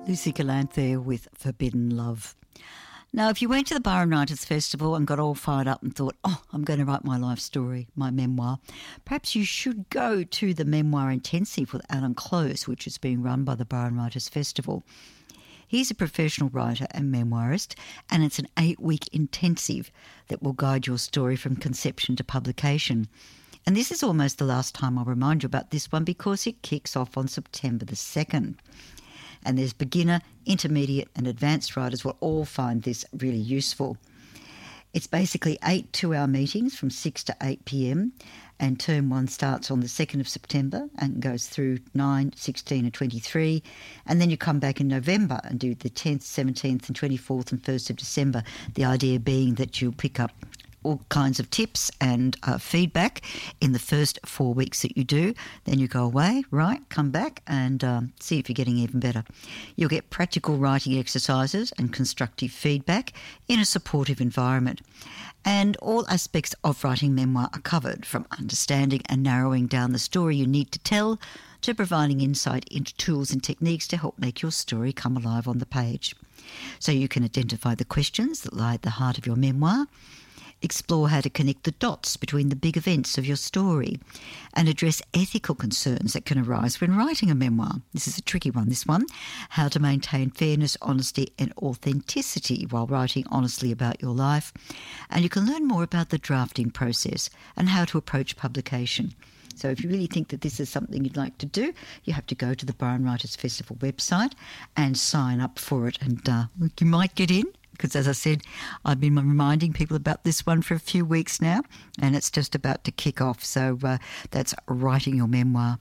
Lucy Gallant there with Forbidden Love. Now, if you went to the Byron Writers Festival and got all fired up and thought, I'm going to write my life story, my memoir, perhaps you should go to the Memoir Intensive with Alan Close, which is being run by the Byron Writers Festival. He's a professional writer and memoirist, and it's an 8-week intensive that will guide your story from conception to publication. And this is almost the last time I'll remind you about this one because it kicks off on September the 2nd. And there's beginner, intermediate and advanced writers will all find this really useful. It's basically 8 2-hour meetings from 6 to 8 p.m. and term 1 starts on the 2nd of September and goes through 9, 16 and 23. And then you come back in November and do the 10th, 17th and 24th and 1st of December. The idea being that you'll pick up all kinds of tips and feedback in the first 4 weeks that you do. Then you go away, come back and see if you're getting even better. You'll get practical writing exercises and constructive feedback in a supportive environment. And all aspects of writing memoir are covered, from understanding and narrowing down the story you need to tell to providing insight into tools and techniques to help make your story come alive on the page. So you can identify the questions that lie at the heart of your memoir, explore how to connect the dots between the big events of your story, and address ethical concerns that can arise when writing a memoir. This is a tricky one, this one. How to maintain fairness, honesty and authenticity while writing honestly about your life. And you can learn more about the drafting process and how to approach publication. So if you really think that this is something you'd like to do, you have to go to the Byron Writers Festival website and sign up for it. And you might get in, because as I said, I've been reminding people about this one for a few weeks now, and it's just about to kick off. So that's writing your memoir.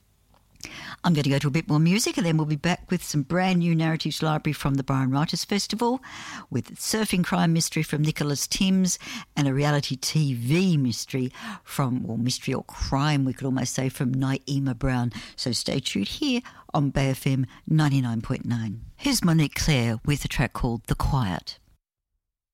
I'm going to go to a bit more music and then we'll be back with some brand new narratives library from the Byron Writers Festival, with Surfing Crime Mystery from Nicholas Timms and a reality TV mystery mystery or crime, we could almost say, from Naima Brown. So stay tuned here on Bay FM 99.9. Here's Monique Claire with a track called The Quiet.